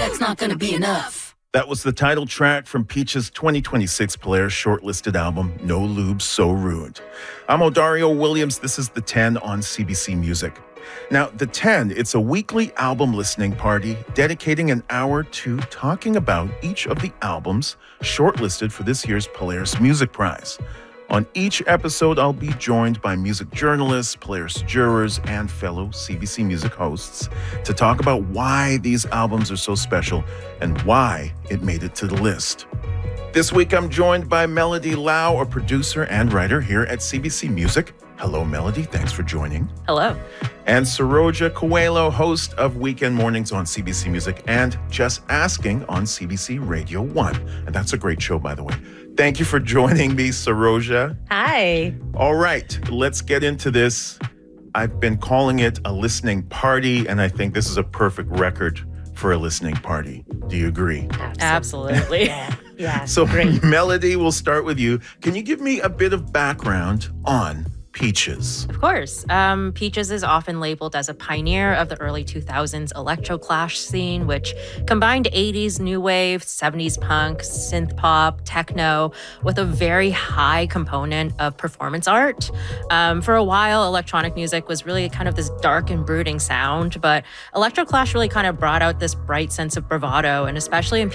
that's not gonna be enough. That was the title track from Peach's 2026 Polaris shortlisted album, No Lube, So Rude. I'm Odario Williams. This is The 10 on CBC Music. Now, The 10, it's a weekly album listening party dedicating an hour to talking about each of the albums shortlisted for this year's Polaris Music Prize. On each episode, I'll be joined by music journalists, Polaris jurors, and fellow CBC Music hosts to talk about why these albums are so special and why it made it to the list. This week, I'm joined by Melody Lau, a producer and writer here at CBC Music. Hello, Melody. Thanks for joining. Hello. And Saroja Coelho, host of Weekend Mornings on CBC Music and Just Asking on CBC Radio 1. And that's a great show, by the way. Thank you for joining me, Saroja. Hi. All right, let's get into this. I've been calling it a listening party, and I think this is a perfect record for a listening party. Do you agree? Absolutely. Yeah. So, Great. Melody, we'll start with you. Can you give me a bit of background on Peaches? Of course. Peaches is often labeled as a pioneer of the early 2000s electro-clash scene, which combined 80s new wave, 70s punk, synth pop, techno, with a very high component of performance art. For a while, electronic music was really kind of this dark and brooding sound, but electro-clash really kind of brought out this bright sense of bravado, and especially in